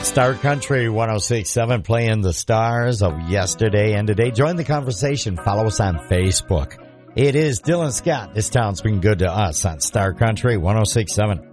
Star Country 106.7 playing the stars of yesterday and today. Join the conversation. Follow us on Facebook. It is Dylan Scott. This town's been good to us on Star Country 106.7.